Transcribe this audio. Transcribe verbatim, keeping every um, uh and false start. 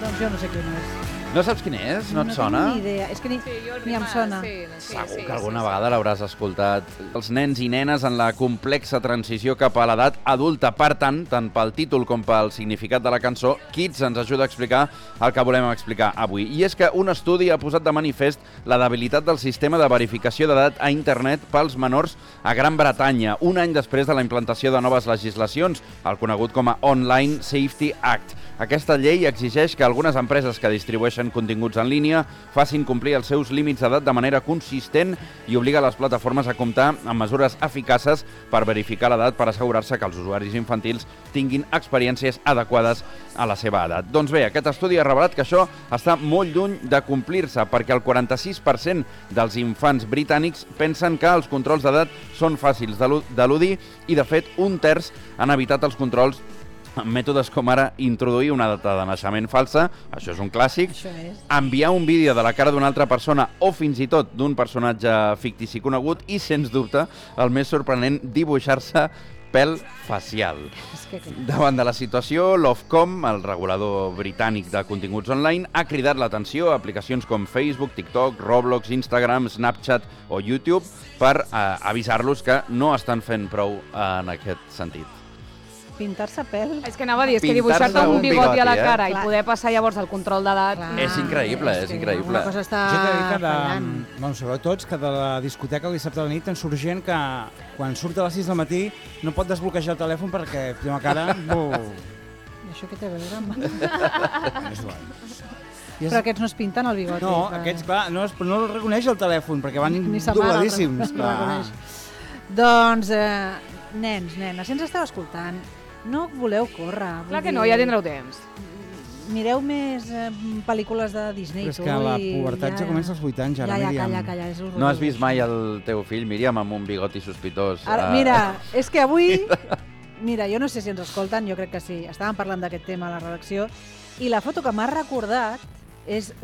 Doncs jo no sé quin és. No saps quin és? No et sona? No tinc ni idea. És que ni, Sí, jo ni em sona. Sí, sí, Segur sí, que alguna sí, vegada l'hauràs escoltat. Els nens i nenes en la complexa transició cap a l'edat adulta. Per tant, tant pel títol com pel significat de la cançó, Kids ens ajuda a explicar el que volem explicar avui. I és que un estudi ha posat de manifest la debilitat del sistema de verificació d'edat a internet pels menors a Gran Bretanya, un any després de la implantació de noves legislacions, el conegut com a Online Safety Act. Aquesta llei exigeix que algunes empreses que distribueixen continguts en línia facin complir els seus límits d'edat de manera consistent i obliga les plataformes a comptar amb mesures eficaces per verificar l'edat per assegurar-se que els usuaris infantils tinguin experiències adequades a la seva edat. Doncs bé, aquest estudi ha revelat que això està molt lluny de complir-se perquè el quaranta-sis per cent dels infants britànics pensen que els controls d'edat són fàcils d'eludir i, de fet, un terç han evitat els controls amb mètodes com ara introduir una data de naixement falsa, això és un clàssic, enviar un vídeo de la cara d'una altra persona o fins i tot d'un personatge fictici conegut i, sens dubte, el més sorprenent, dibuixar-se pèl facial. Davant de la situació, l'Ofcom, el regulador britànic de continguts online, ha cridat l'atenció a aplicacions com Facebook, TikTok, Roblox, Instagram, Snapchat o YouTube per eh, avisar-los que no estan fent prou en aquest sentit. Pintar-se pèl. És que anava a dir, és que dibuixar-te un bigoti a la cara i poder passar llavors el control d'edat... És increïble, és increïble. Una cosa està Jo t'he dit que, fallant. de, bueno, sabeu tots, que de la discoteca el dissabte a la nit en surt gent que quan surt a les sis del matí no pot desbloquejar el telèfon perquè la cara... I això què té a veure amb... És igual. Però aquests no es pinten el bigoti. No, aquests, clar, no, es, no el reconeix el telèfon perquè van Ni sa mare dobladíssims. el reconeix. Doncs, eh, nens, nenes, si ens esteu escoltant, no voleu córrer. Clar que no, ja tindreu temps. Mireu més eh, pel·lícules de Disney. Però és que la pubertat ja comença als vuit anys, ara, ja, ja, Míriam. calla, calla, és horrorós. No has vist mai el teu fill, Míriam, amb un bigoti sospitós? Ara, mira, és que avui... Mira, jo no sé si ens escolten, jo crec que sí. Estàvem parlant d'aquest tema a la redacció i la foto que m'ha recordat és